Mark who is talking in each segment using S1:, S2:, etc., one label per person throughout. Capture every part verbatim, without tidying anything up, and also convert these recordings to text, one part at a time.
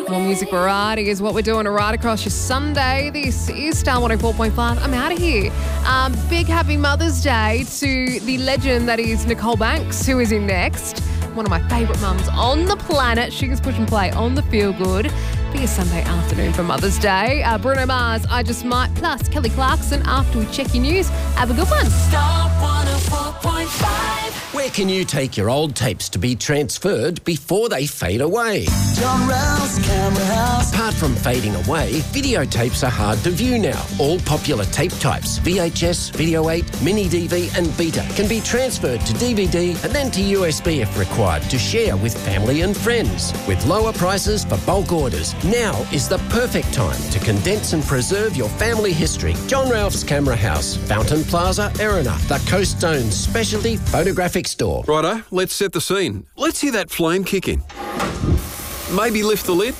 S1: More music variety is what we're doing right across your Sunday. This is Star one oh four point five. I'm out of here. Um, big happy Mother's Day to the legend that is Nicole Banks, who is in next. One of my favourite mums on the planet. She is push and play on the Feel Good. Be a Sunday afternoon for Mother's Day. Uh, Bruno Mars, I Just Might, plus Kelly Clarkson after we check your news. Have a good one.
S2: Star one oh four point five.
S3: Where can you take your old tapes to be transferred before they fade away?
S4: John Ralph's Camera House.
S3: Apart from fading away, videotapes are hard to view now. All popular tape types, V H S, Video eight, Mini D V and Beta, can be transferred to D V D and then to U S B if required to share with family and friends. With lower prices for bulk orders, now is the perfect time to condense and preserve your family history. John Ralph's Camera House, Fountain Plaza, Erina, the Coast Zone's specialty photographic store.
S5: Righto, let's set the scene. Let's hear that flame kick in. Maybe lift the lid.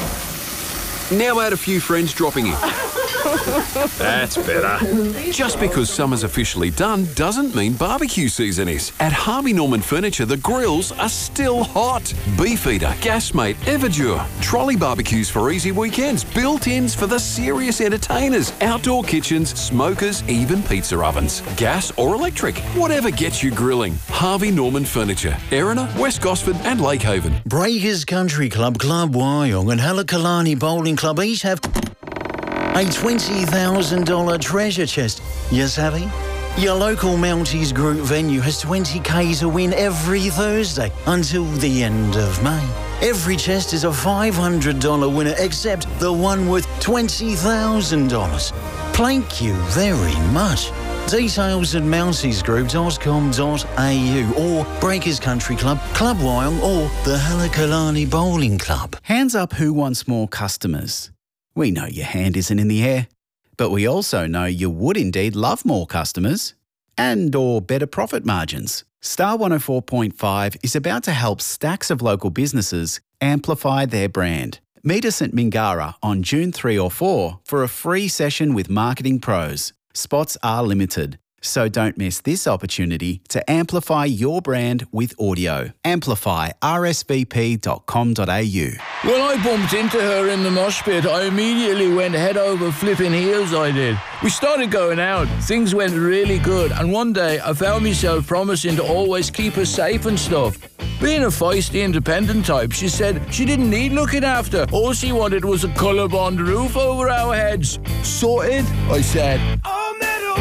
S5: Now add a few friends dropping in. That's better. Just because summer's officially done doesn't mean barbecue season is. At Harvey Norman Furniture, the grills are still hot. Beefeater, Gasmate, Everdure. Trolley barbecues for easy weekends. Built-ins for the serious entertainers. Outdoor kitchens, smokers, even pizza ovens. Gas or electric. Whatever gets you grilling. Harvey Norman Furniture. Erina, West Gosford and Lakehaven.
S6: Breakers Country Club, Club Wyong and Halakalani Bowling Club each have a twenty thousand dollars treasure chest. You savvy? Your local Mounties Group venue has twenty K to win every Thursday until the end of May. Every chest is a five hundred dollars winner except the one worth twenty thousand dollars. Thank you very much. Details at mounties group dot com dot a u or Breakers Country Club, Club Wyong or the Halakalani Bowling Club.
S7: Hands up who wants more customers. We know your hand isn't in the air, but we also know you would indeed love more customers and or better profit margins. Star one oh four point five is about to help stacks of local businesses amplify their brand. Meet us at Mingara on June third or fourth for a free session with marketing pros. Spots are limited, so don't miss this opportunity to amplify your brand with audio. Amplify r s v p dot com dot a u.
S8: When I bumped into her in the mosh pit, I immediately went head over flipping heels, I did. We started going out, things went really good, and one day I found myself promising to always keep her safe and stuff. Being a feisty, independent type, she said she didn't need looking after. All she wanted was a colour-bond roof over our heads. Sorted, I said.
S2: All metal,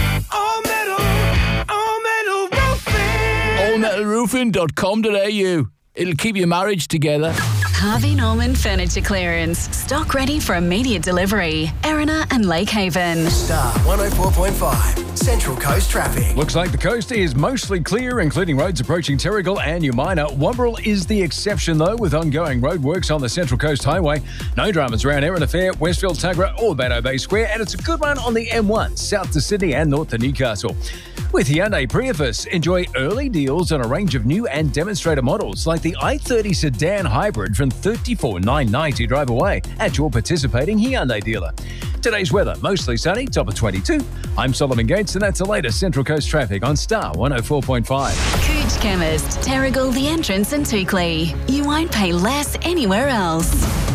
S2: all metal, all metal roofing.
S8: all metal roofing dot com dot a u. It'll keep your marriage together.
S9: Harvey Norman Furniture Clearance. Stock ready for immediate delivery. Erina and Lakehaven.
S4: Star one oh four point five. Central Coast traffic.
S10: Looks like the coast is mostly clear, including roads approaching Terrigal and Umina. Wamberal is the exception, though, with ongoing roadworks on the Central Coast Highway. No dramas around Erina Fair, Westfield, Tuggerah or Banno Bay Square, and it's a good one on the M one, south to Sydney and north to Newcastle. With Hyundai Prius, enjoy early deals on a range of new and demonstrator models like the i thirty Sedan Hybrid from thirty-four thousand nine hundred ninety dollars drive away at your participating Hyundai dealer. Today's weather, mostly sunny, top of twenty-two. I'm Solomon Gates, and that's the latest Central Coast traffic on Star one oh four point five.
S9: Cooch Chemist, Terrigal, the entrance and Toukley. You won't pay less anywhere else.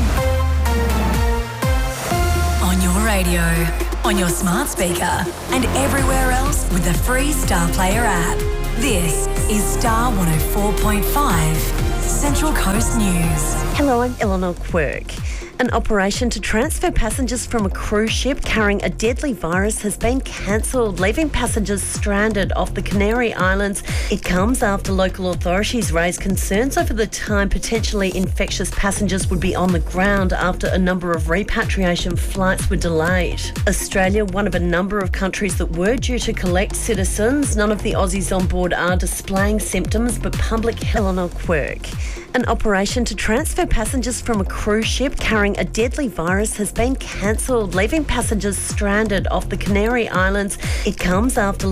S11: On your radio, on your smart speaker, and everywhere else with the free Star Player app. This is Star one oh four point five, Central Coast News.
S12: Hello, I'm Eleanor Quirk. An operation to transfer passengers from a cruise ship carrying a deadly virus has been cancelled, leaving passengers stranded off the Canary Islands. It comes after local authorities raised concerns over the time potentially infectious passengers would be on the ground after a number of repatriation flights were delayed. Australia, one of a number of countries that were due to collect citizens. None of the Aussies on board are displaying symptoms, but public Eleanor Quirk. An operation to transfer passengers from a cruise ship carrying a deadly virus has been cancelled, leaving passengers stranded off the Canary Islands. It comes after